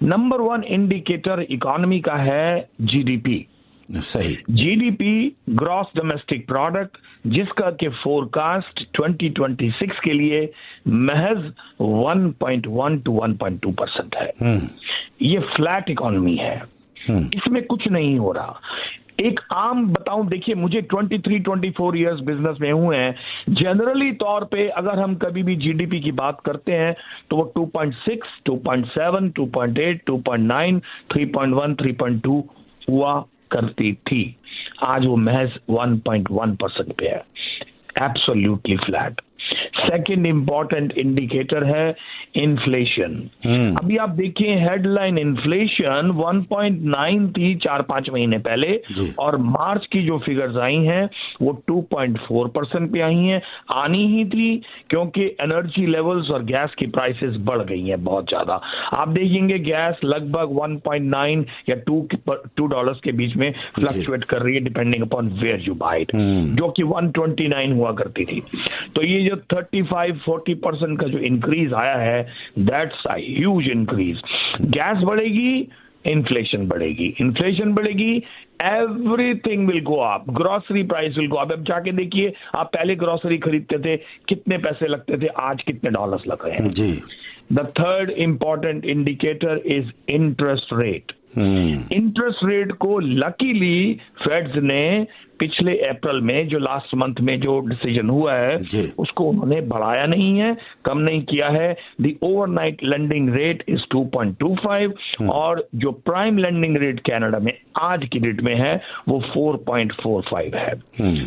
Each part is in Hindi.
नंबर 1 इंडिकेटर इकोनॉमी का है जीडीपी। सही। जीडीपी, ग्रॉस डोमेस्टिक प्रोडक्ट, जिसका के फोरकास्ट 2026 के लिए महज 1.1 to 1.2% है। ये फ्लैट इकोनॉमी है, इसमें कुछ नहीं हो रहा। एक आम बताऊं, देखिए मुझे 23-24 इयर्स बिजनेस में हुए हैं। जनरली तौर पे अगर हम कभी भी जीडीपी की बात करते हैं तो वो 2.6, 2.7, 2.8, 2.9, 3.1, 3.2 हुआ करती थी। आज वो महज 1.1% पे है, absolutely flat. Second important indicator है इन्फ्लेशन। अभी आप देखिए हेडलाइन इन्फ्लेशन 1.9 थी 4-5 महीने पहले, और मार्च की जो फिगर्स आई हैं वो 2.4% पे आई हैं। आनी ही थी क्योंकि एनर्जी लेवल्स और गैस की प्राइसेस बढ़ गई हैं बहुत ज्यादा। आप देखेंगे गैस लगभग 1.9 या $2 के बीच में फ्लक्चुएट कर रही है depending upon where you bye it, जो कि 129 हुआ करती थी। तो ये जो 35-40% का जो इंक्रीज आया है, that's a huge increase. Gas बढ़ेगी, इन्फ्लेशन बढ़ेगी, इन्फ्लेशन बढ़ेगी, everything will go up, grocery price will go up. अब जाके देखिए, आप पहले ग्रोसरी खरीदते थे कितने पैसे लगते थे, आज कितने डॉलर्स लग रहे हैं जी। The third important indicator is interest rate. Interest rate को लकीली फेड्स ने पिछले अप्रैल में, जो लास्ट मंथ में जो डिसीजन हुआ है, उसको उन्होंने बढ़ाया नहीं है, कम नहीं किया है। The overnight lending rate is 2.25 और जो प्राइम लेंडिंग रेट कनाडा में आज की डेट में है वो 4.45 है।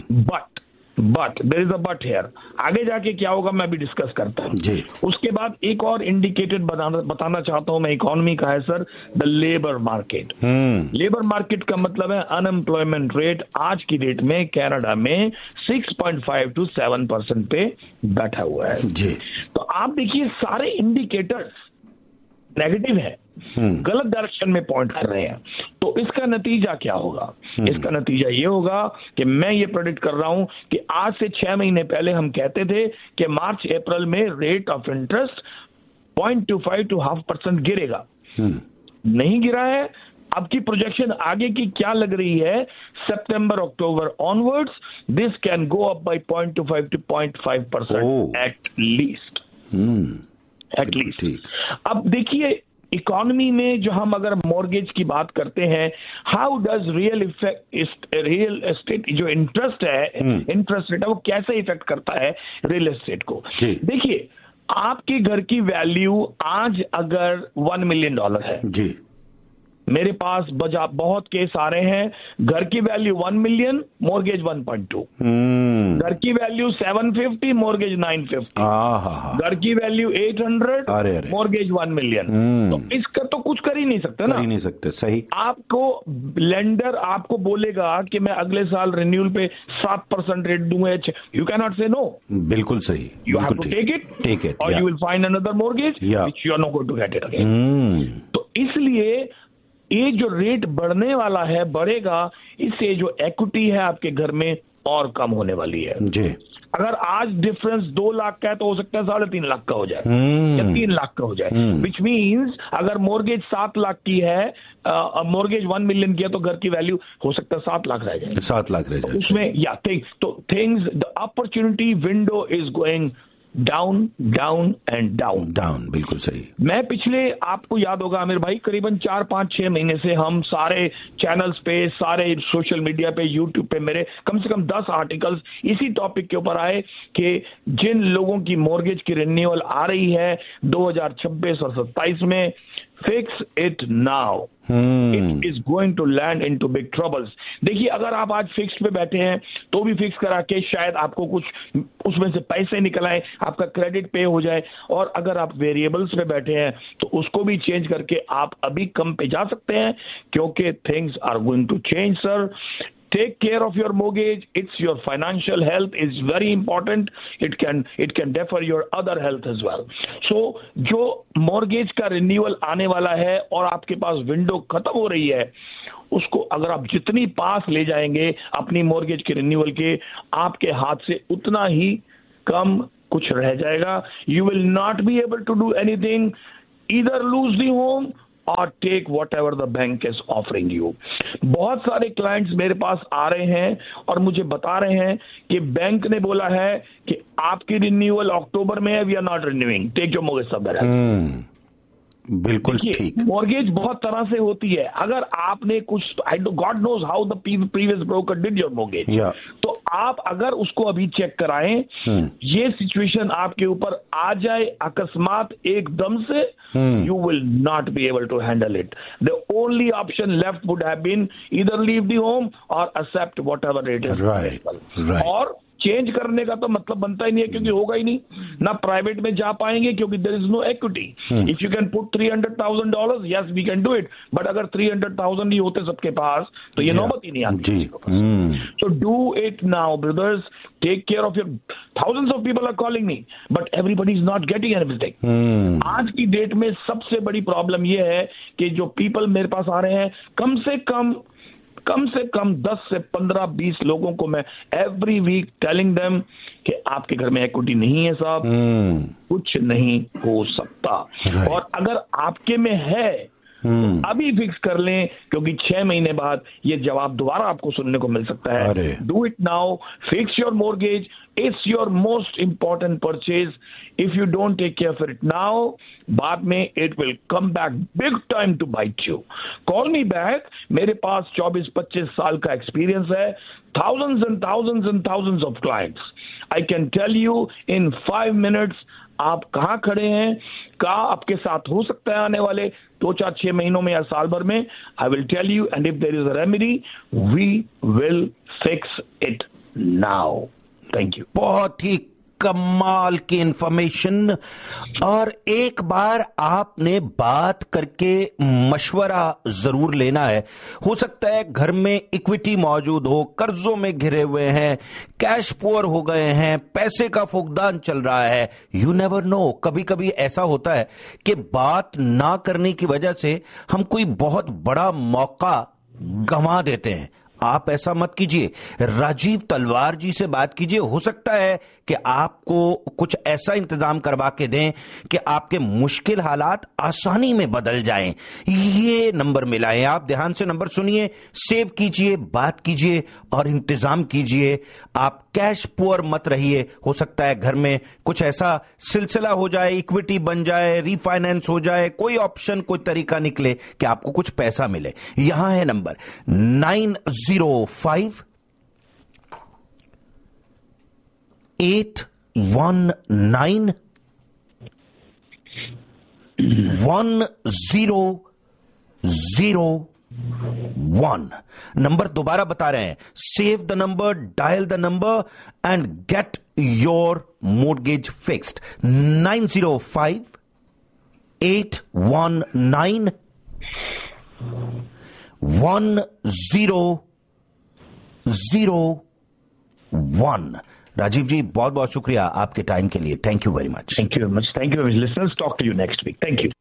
But there is a but here. आगे जाके क्या होगा मैं अभी डिस्कस करता हूं। उसके बाद एक और इंडिकेटर बताना चाहता हूं मैं इकोनॉमी का है sir, the labour market. Labour market का मतलब है अनएम्प्लॉयमेंट रेट आज की डेट में कनाडा में 6.5 to 7% पे बैठा हुआ है जी। तो आप देखिए सारे इंडिकेटर्स नेगेटिव है, गलत डायरेक्शन में पॉइंट कर रहे हैं। तो इसका नतीजा क्या होगा? इसका नतीजा ये होगा कि मैं ये प्रेडिक्ट कर रहा हूं कि आज से 6 महीने पहले हम कहते थे कि मार्च अप्रैल में रेट ऑफ इंटरेस्ट 0.25 to 0.5% गिरेगा, नहीं गिरा है। अब की प्रोजेक्शन आगे की क्या लग रही है, सितंबर अक्टूबर onwards this can go up by 0.25 to 0.5% at least. अब देखिए इकोनॉमी में जो हम अगर मॉर्गेज की बात करते हैं, हाउ डज रियल एस्टेट जो इंटरेस्ट है, इंटरेस्ट रेट है, वो कैसे इफेक्ट करता है रियल एस्टेट को? देखिए आपके घर की वैल्यू आज अगर $1 million है जी, मेरे पास बहुत केस आ रहे हैं, घर की वैल्यू 1 million, मॉर्गेज 1.2, घर की वैल्यू 750, मॉर्गेज 950, घर की वैल्यू 800, मॉर्गेज 1 million। तो इसका तो कुछ कर ही नहीं सकते ना, कर ही नहीं सकते। सही। आपको लेंडर आपको बोलेगा कि मैं अगले साल रिन्यूअल पे 7% रेट दूंगा, यू कैन नॉट से नो। बिल्कुल सही, you have to take it और you will find another mortgage which you are not going to get it again. तो इसलिए ये जो रेट बढ़ने वाला है, बढ़ेगा, इससे जो इक्विटी है आपके घर में और कम होने वाली है जी। अगर आज डिफरेंस 2 लाख का है तो हो सकता है 3.5 लाख का हो जाए या 3 लाख का हो जाए, विच मीन्स अगर मॉर्गेज 7 लाख की है, मॉर्गेज 1 million की है, तो घर की वैल्यू हो सकता है 7 लाख रह जाए, 7 लाख रह जाए उसमें। या things the opportunity window is going down down and down down. बिल्कुल सही। मैं पिछले, आपको याद होगा आमिर भाई, करीबन 4-5-6 महीने से हम सारे चैनल्स पे, सारे सोशल मीडिया पे, यूट्यूब पे मेरे कम से कम 10 आर्टिकल्स इसी टॉपिक के ऊपर आए कि जिन लोगों की मॉर्गेज की रिन्यूअल आ रही है 2026 और 27 में, fix it now, it is going to land into big troubles. देखिए अगर आप आज फिक्स पे बैठे हैं तो भी फिक्स करा के शायद आपको कुछ उसमें से पैसे निकल आए, आपका क्रेडिट पे हो जाए, और अगर आप वेरिएबल्स पे बैठे हैं तो उसको भी चेंज करके आप अभी कम पे जा सकते हैं, क्योंकि things are going to change sir. Take care of your mortgage. It's your financial health is very important. It can defer your other health as well. So जो mortgage का renewal आने वाला है और आपके पास विंडो खत्म हो रही है, उसको अगर आप जितनी पास ले जाएंगे अपनी mortgage के renewal के, आपके हाथ से उतना ही कम कुछ रह जाएगा। You will not be able to do anything, either lose the home और take what ever the bank is offering you. बहुत सारे क्लाइंट्स मेरे पास आ रहे हैं और मुझे बता रहे हैं कि बैंक ने बोला है कि आपकी रिन्यूअल अक्टूबर में है, we are not renewing, take your mortgage सब। बिल्कुल ठीक। मॉर्गेज बहुत तरह से होती है। अगर आपने कुछ, I do God knows how the previous broker did your mortgage, तो आप अगर उसको अभी चेक कराएं, ये सिचुएशन आपके ऊपर आ जाए अकस्मात एकदम से, you will not be able to handle it. The only option left would have been either leave the home or accept whatever it is. Right. और चेंज करने का तो मतलब बनता ही नहीं है, क्योंकि होगा ही नहीं ना, प्राइवेट में जा पाएंगे क्योंकि there is no equity. If you can put $300,000, yes we can do it, but अगर 300,000 ही होते सबके पास तो ये नौबत ही नहीं आती। So do it now brothers, take care of your, thousands of people are calling me, but everybody is not getting everything. आज की डेट में सबसे बड़ी प्रॉब्लम ये है कि जो पीपल मेरे पास आ रहे हैं, कम से कम 10 से 15 20 लोगों को मैं एवरी वीक टेलिंग देम कि आपके घर में इक्विटी नहीं है साहब, कुछ नहीं हो सकता। और अगर आपके में है तो अभी फिक्स कर लें, क्योंकि 6 महीने बाद ये जवाब दोबारा आपको सुनने को मिल सकता है। Do it now, fix your mortgage, it's your most important purchase. If you don't take care of it now, बाद में it will come back big time to bite you. Call me back, मेरे पास 24-25 साल का एक्सपीरियंस है, thousands of clients. I can tell you in 5 minutes आप कहां खड़े हैं, क्या आपके साथ हो सकता है आने वाले 2-4-6 महीनों में या साल भर में। I will tell you, and if there is a remedy we will fix it now. Thank you. बहुत ही कमाल की इंफॉर्मेशन, और एक बार आपने बात करके मशवरा जरूर लेना है। हो सकता है घर में इक्विटी मौजूद हो, कर्जों में घिरे हुए हैं, कैश पुअर हो गए हैं, पैसे का फुकदान चल रहा है, यू नेवर नो। कभी कभी ऐसा होता है कि बात ना करने की वजह से हम कोई बहुत बड़ा मौका गंवा देते हैं। आप ऐसा मत कीजिए, राजीव तलवार जी से बात कीजिए। हो सकता है कि आपको कुछ ऐसा इंतजाम करवा के दें कि आपके मुश्किल हालात आसानी में बदल जाएं। ये नंबर मिलाएं, आप ध्यान से नंबर सुनिए, सेव कीजिए, बात कीजिए और इंतजाम कीजिए। आप कैश पुअर मत रहिए। हो सकता है घर में कुछ ऐसा सिलसिला हो जाए, इक्विटी बन जाए, रीफाइनेंस हो जाए, कोई ऑप्शन, कोई तरीका निकले कि आपको कुछ पैसा मिले। यहां है नंबर 905 819 1001। नंबर दोबारा बता रहे हैं, save the number, dial the number and get your mortgage fixed. 905 819 1001। Rajiv जी, बहुत बहुत शुक्रिया आपके टाइम के लिए। Thank you very much. Thank you very much. Thank you listeners, talk to you next week. Thank you.